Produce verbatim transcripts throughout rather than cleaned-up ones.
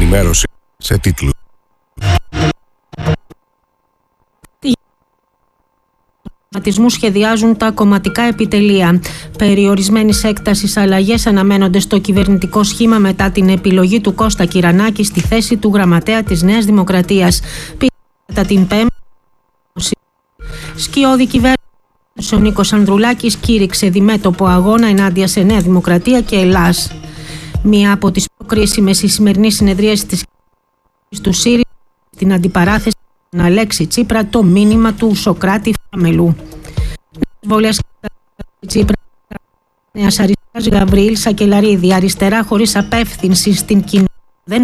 ενημέρωση σε τίτλους. Σχεδιάζουν τα κομματικά επιτελεία. Περιορισμένης έκτασης αλλαγές αναμένονται στο κυβερνητικό σχήμα μετά την επιλογή του Κώστα Κυρανάκη στη θέση του γραμματέα της Νέας Δημοκρατίας. Κατά την Πέμπτη, σκιώδη κυβέρνηση, ο Νίκος Ανδρουλάκης κήρυξε διμέτωπο αγώνα ενάντια σε Νέα Δημοκρατία και Ελλάς. Μία από τις πιο κρίσιμες η σημερινή συνεδρίαση της του ΣΥΡΙΖΑ στην αντιπαράθεση με τον Αλέξη Τσίπρα, το μήνυμα του Σοκράτη Φαμελού. Βολές Τσίπρα, Νέας Αριστεράς Γαβρίλ Σακελαρίδη, αριστερά χωρίς απεύθυνση στην κοινωνία. Δεν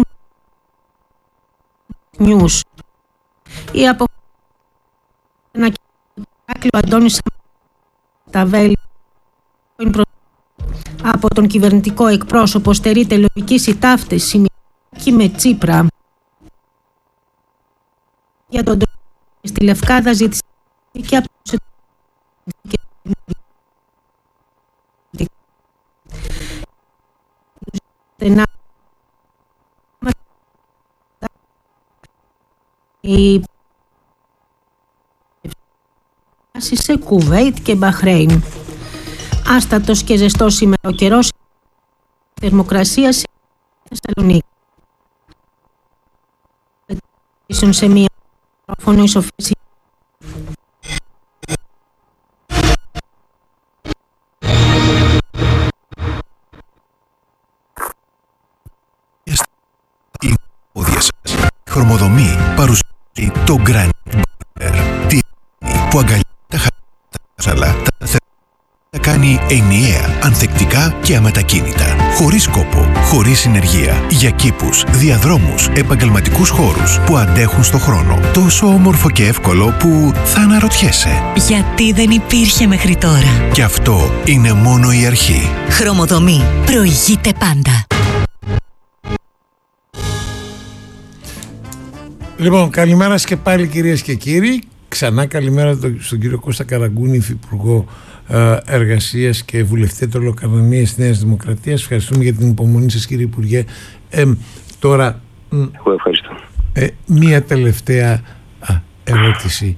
νιους. Η αποφάση να κυκλοφορεί ο Αντώνης Ταβέλη από τον κυβερνητικό εκπρόσωπο στερείται λογικής η ταύτιση με Τσίπρα. Για τον τρόπο στη Λευκάδα ζήτησε και από τους οι σε Κουβέιτ και Μπαχρέιν. Άστατος και ζεστός σήμερα ο καιρός, θερμοκρασία σε Θεσσαλονίκη. Σε μία φωνή ισοφύση. Η πόδια σας. Χρωμοδομή παρουσιάζει το Granite Barber. Τι που αγκαλιά τα χαρτιά, τα θα κάνει ενιαία, ανθεκτικά και αμετακίνητα. Χωρίς κόπο, χωρίς συνεργεία. Για κήπους, διαδρόμους, επαγγελματικούς χώρους που αντέχουν στο χρόνο. Τόσο όμορφο και εύκολο που θα αναρωτιέσαι. Γιατί δεν υπήρχε μέχρι τώρα. Και αυτό είναι μόνο η αρχή. Χρωμοδομή. Προηγείται πάντα. Λοιπόν, καλημέρα και πάλι κυρίες και κύριοι. Ξανά καλημέρα στον κύριο Κώστα Καραγκούνη, υφυπουργό Εργασίας και βουλευτή των Λοκανονίας Νέας Δημοκρατίας. Ευχαριστούμε για την υπομονή σας, κύριε Υπουργέ. Ε, τώρα, Εγώ ευχαριστώ. Ε, μία τελευταία α, ερώτηση,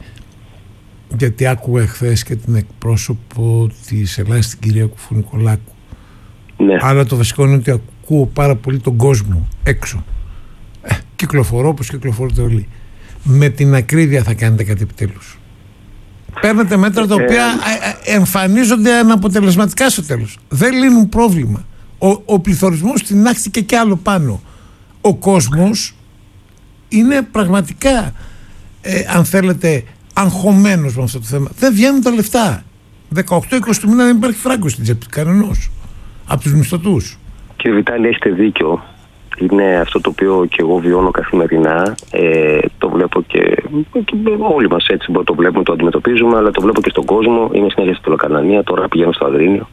γιατί άκουγα χθες και την εκπρόσωπο της Ελλάδας, την κυρία Κουφού-Νικολάκου. Ναι. Αλλά το βασικό είναι ότι ακούω πάρα πολύ τον κόσμο έξω. Ε, κυκλοφορώ όπως κυκλοφορείτε όλοι. Με την ακρίβεια θα κάνετε κάτι επιτέλους? Παίρνετε μέτρα τα οποία εμφανίζονται αναποτελεσματικά στο τέλος. Δεν λύνουν πρόβλημα. Ο, ο πληθωρισμός τεινάχθηκε κι άλλο πάνω. Ο κόσμος είναι πραγματικά, ε, αν θέλετε, αγχωμένος με αυτό το θέμα. Δεν βγαίνουν τα λεφτά. δεκαοκτώ είκοσι του μήνα δεν υπάρχει φράγκο στην τσέπη κανενός από τους μισθωτούς. Κύριε Βιτάλη, έχετε δίκιο. Είναι αυτό το οποίο και εγώ βιώνω καθημερινά. Ε, το βλέπω και, και όλοι μας έτσι το βλέπουμε, το αντιμετωπίζουμε, αλλά το βλέπω και στον κόσμο. Είμαι συνέχεια στη Λοκανανία, τώρα πηγαίνω στο Αδρίνιο.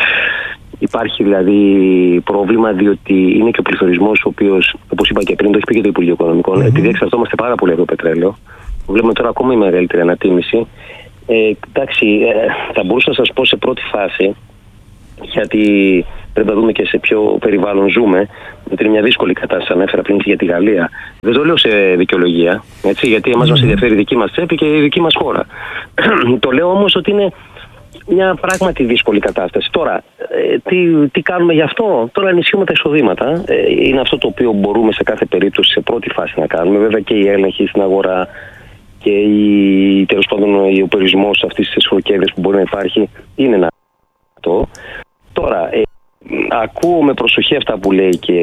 Υπάρχει δηλαδή πρόβλημα, διότι είναι και ο πληθωρισμός, ο οποίος, όπως είπα και πριν, το έχει πει και το Υπουργείο Οικονομικών, mm-hmm. επειδή εξαρτώμαστε πάρα πολύ από το πετρέλαιο. Βλέπουμε τώρα ακόμα η μεγαλύτερη ανατίμηση. Ε, εντάξει, ε, θα μπορούσα να σας πω σε πρώτη φάση, γιατί πρέπει να δούμε και σε ποιο περιβάλλον ζούμε, γιατί είναι μια δύσκολη κατάσταση. Ανέφερα πριν και για τη Γαλλία. Δεν το λέω σε δικαιολογία, έτσι, γιατί εμάς mm-hmm. μας ενδιαφέρει η δική μας τσέπη και η δική μας χώρα. Το λέω όμως ότι είναι μια πράγματι δύσκολη κατάσταση. Τώρα, ε, τι, τι κάνουμε γι' αυτό? Τώρα ενισχύουμε τα εισοδήματα. Ε, είναι αυτό το οποίο μπορούμε σε κάθε περίπτωση σε πρώτη φάση να κάνουμε. Βέβαια και η έλεγχη στην αγορά και η, τέλος πάντων ο περιορισμός αυτής της χροκέδες που μπορεί να υπάρχει είναι ένα αυτό. Τώρα, ε, ακούω με προσοχή αυτά που λέει και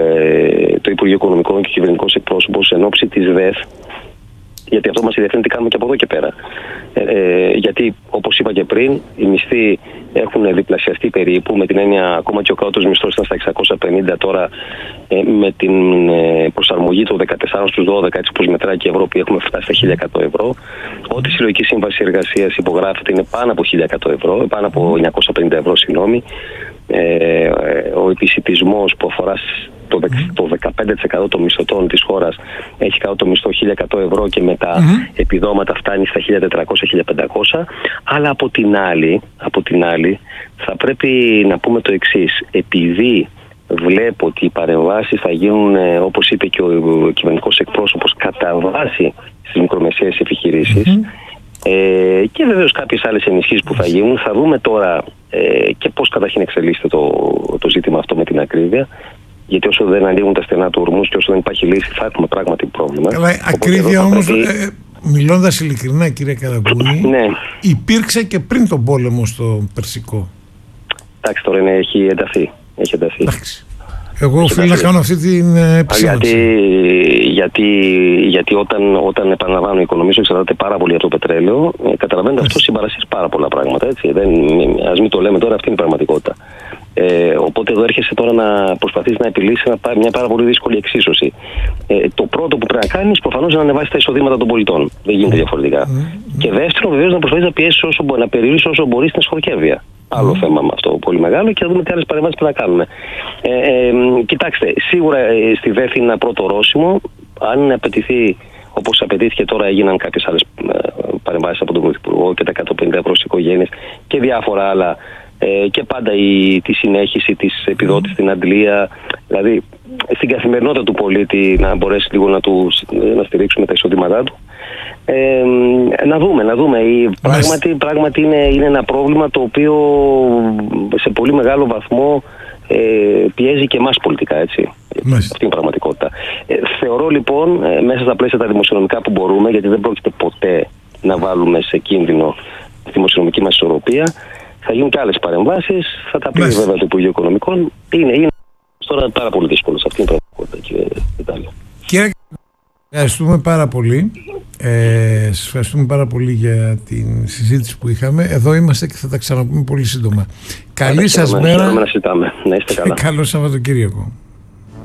ε, το Υπουργείο Οικονομικών και ο κυβερνητικός εκπρόσωπος εν ώψη της ΔΕΘ, γιατί αυτό μας ενδιαφέρει τι κάνουμε και από εδώ και πέρα. Ε, ε, γιατί, όπως είπα και πριν, οι μισθοί έχουν διπλασιαστεί περίπου, με την έννοια ακόμα και ο κάτωτος μισθός ήταν στα εξακόσια πενήντα, τώρα ε, με την ε, προσαρμογή των δεκατέσσερα στους δώδεκα, έτσι όπως μετράει και η Ευρώπη, έχουμε φτάσει στα χίλια εκατό ευρώ. Ό,τι συλλογική σύμβαση εργασίας υπογράφεται είναι πάνω από χίλια εκατό ευρώ, πάνω από εννιακόσια πενήντα ευρώ, συγγνώμη. Ε, ο επισιτισμός που αφορά το, το δεκαπέντε τοις εκατό των μισθωτών της χώρας έχει κάτω το μισθό χίλια εκατό ευρώ και με τα mm-hmm. επιδόματα φτάνει στα χίλια τετρακόσια με χίλια πεντακόσια. Αλλά από την άλλη, από την άλλη θα πρέπει να πούμε το εξής. Επειδή βλέπω ότι οι παρεμβάσεις θα γίνουν, όπως είπε και ο κυβερνητικός εκπρόσωπος, κατά βάση στις μικρομεσαίες επιχειρήσεις. Mm-hmm. Ε, και βεβαίως κάποιες άλλες ενισχύσεις που θα γίνουν. Θα δούμε τώρα ε, και πώς καταρχήν εξελίσσεται το, το ζήτημα αυτό με την ακρίβεια. Γιατί όσο δεν ανοίγουν τα στενά του ορμούς και όσο δεν υπάρχει λύση, θα έχουμε πράγματι πρόβλημα. Καλά, ακρίβεια όμως, πρέπει... ε, μιλώντας ειλικρινά, κύριε Καραγκούνη, ναι. υπήρξε και πριν τον πόλεμο στο Περσικό. Εντάξει, τώρα είναι, έχει ενταθεί. Έχει ενταθεί. Εντάξει. Εγώ οφείλω να κάνω αυτή την επισήμανση. Γιατί, γιατί, γιατί όταν, όταν επαναλαμβάνω η οικονομία σου εξαρτάται πάρα πολύ από το πετρέλαιο, καταλαβαίνετε αυτό συμπαρασύρει πάρα πολλά πράγματα. Έτσι. Δεν, ας μην το λέμε τώρα, αυτή είναι η πραγματικότητα. Ε, οπότε εδώ έρχεσαι τώρα να προσπαθείς να επιλύσεις μια πάρα πολύ δύσκολη εξίσωση. Ε, το πρώτο που πρέπει να κάνεις προφανώς είναι να ανεβάσεις τα εισοδήματα των πολιτών. Δεν γίνεται διαφορετικά. Mm. Και δεύτερον, βεβαίως, να προσπαθείς να πιέσεις όσο μπορεί, να περιορίσεις όσο μπορεί την εσχορκεύεια. Άλλο mm. θέμα με αυτό πολύ μεγάλο και να δούμε τι άλλες παρεμβάσεις που θα κάνουμε. Ε, ε, κοιτάξτε, σίγουρα ε, στη ΔΕΘ είναι ένα πρώτο ορόσημο. Αν απαιτηθεί, όπως απαιτήθηκε τώρα, έγιναν κάποιες άλλες ε, παρεμβάσεις από τον Πρωθυπουργό και τα εκατόν πενήντα ευρώ στις οικογένειες και διάφορα άλλα. Ε, και πάντα η, τη συνέχιση της επιδότησης στην αντλία, δηλαδή στην καθημερινότητα του πολίτη να μπορέσει λίγο να, του, να στηρίξουμε τα εισοδήματά του. Ε, να δούμε, να δούμε. Η, πράγματι, πράγματι είναι, είναι ένα πρόβλημα το οποίο σε πολύ μεγάλο βαθμό ε, πιέζει και εμάς πολιτικά, έτσι. Μάλιστα. Αυτή είναι η πραγματικότητα. Ε, θεωρώ λοιπόν, ε, μέσα στα πλαίσια τα δημοσιονομικά που μπορούμε, γιατί δεν πρόκειται ποτέ να βάλουμε σε κίνδυνο τη δημοσιονομική μας ισορροπία, θα γίνουν και άλλες παρεμβάσεις, θα τα πει βέβαια το Υπουργείο Οικονομικών. Είναι, είναι τώρα πάρα πολύ δύσκολο σε αυτήν την πραγματικότητα, κύριε Βιτάλιο. Κύριε, ευχαριστούμε πάρα πολύ. Ε, σας ευχαριστούμε πάρα πολύ για την συζήτηση που είχαμε. Εδώ είμαστε και θα τα ξαναπούμε πολύ σύντομα. Καλή σας μέρα. Να συζητάμε. Να είστε καλά. Καλό Σαββατοκύριακο.